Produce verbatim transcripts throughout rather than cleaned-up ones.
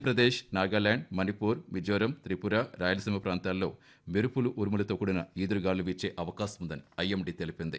ప్రదేశ్, నాగాలాండ్, మణిపూర్, మిజోరం, త్రిపుర, రాయలసీమ ప్రాంతాల్లో మెరుపులు ఉరుములతో కూడిన ఈదురుగాలు వీచే అవకాశం ఉందని ఐఎండీ తెలిపింది.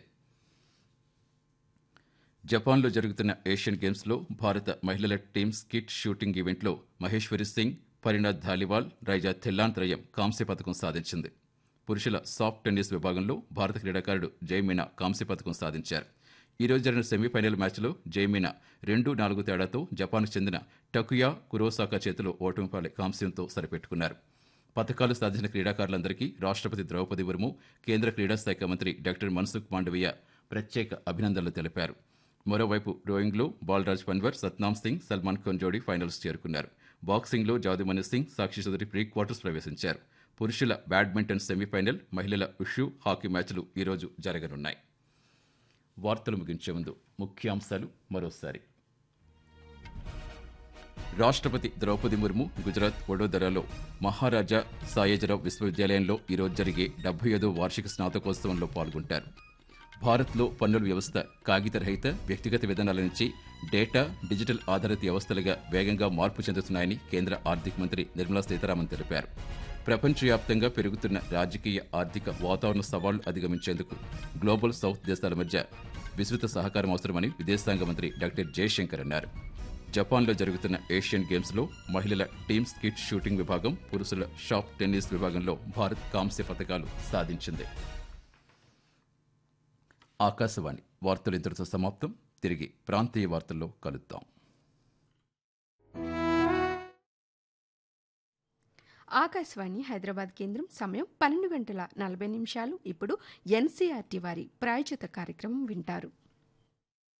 జపాన్లో జరుగుతున్న ఏషియన్ గేమ్స్లో భారత మహిళల టీమ్ స్కిట్ షూటింగ్ ఈవెంట్లో మహేశ్వరి సింగ్, పరిణాథ్ ధాలివాల్, రైజా థెల్లాన్ త్రయం కాంస్య పథకం సాధించింది. పురుషుల సాఫ్ట్ టెన్నిస్ విభాగంలో భారత క్రీడాకారుడు జయమీనా కాంస్య పథకం సాధించారు. ఈ రోజు జరిగిన సెమీఫైనల్ మ్యాచ్లో జయమీనా రెండు నాలుగు తేడాతో జపాన్కు చెందిన టకుయా కురోసాకా చేతిలో ఓటమి పాలై కాంస్యంతో సరిపెట్టుకున్నారు. పథకాలు సాధించిన క్రీడాకారులందరికీ రాష్ట్రపతి ద్రౌపది ముర్ము, కేంద్ర క్రీడా శాఖ మంత్రి డాక్టర్ మన్సుఖ్ మాండవీయ ప్రత్యేక అభినందనలు తెలిపారు. మరోవైపు రోయింగ్లో బాలరాజ్ పన్వర్, సత్నామ్ సింగ్, సల్మాన్ ఖాన్ జోడీ ఫైనల్స్ చేరుకున్నారు. బాక్సింగ్లో జాదుమణి సింగ్, సాక్షి చౌదరి ప్రీ క్వార్టర్స్ ప్రవేశించారు. పురుషుల బ్యాడ్మింటన్ సెమీఫైనల్, మహిళల ఉషు, హాకీ మ్యాచ్లు ఈరోజు జరగనున్నాయి. వార్తలు ముగించే ముందు ముఖ్యాంశాలు మరోసారి. రాష్ట్రపతి ద్రౌపది ముర్ము గుజరాత్ వడోదరాలో మహారాజా సాయేజరావు విశ్వవిద్యాలయంలో ఈరోజు జరిగే డెబ్బై ఐదో వార్షిక స్నాతకోత్సవంలో పాల్గొంటారు. భారత్లో పన్నుల వ్యవస్థ కాగితరహిత, వ్యక్తిగత విధానాల నుంచి డేటా, డిజిటల్ ఆధారిత వ్యవస్థలుగా వేగంగా మార్పు చెందుతున్నాయని కేంద్ర ఆర్థిక మంత్రి నిర్మలా సీతారామన్ తెలిపారు. ప్రపంచవ్యాప్తంగా పెరుగుతున్న రాజకీయ, ఆర్థిక వాతావరణ సవాళ్లు అధిగమించేందుకు గ్లోబల్ సౌత్ దేశాల మధ్య విస్తృత సహకారం అవసరమని విదేశాంగ మంత్రి డాక్టర్ జయశంకర్ అన్నారు. జపాన్లో జరుగుతున్న ఏషియన్ గేమ్స్లో మహిళల టీమ్ స్కిట్ షూటింగ్ విభాగం, పురుషుల షాప్ టెన్నిస్ విభాగంలో భారత్ కాంస్య పథకాలు సాధించింది. ఆకాశవాణి వార్తలు ఇంతటితో సమాప్తం. తిరిగి ప్రాంతీయ వార్తల్లో కలుద్దాం. ఆకాశవాణి హైదరాబాద్ కేంద్రం. సమయం పన్నెండు గంటల నలభై నిమిషాలు. ఇప్పుడు ఎన్సీఆర్టీ వారి ప్రాయోజిత కార్యక్రమం వింటారు.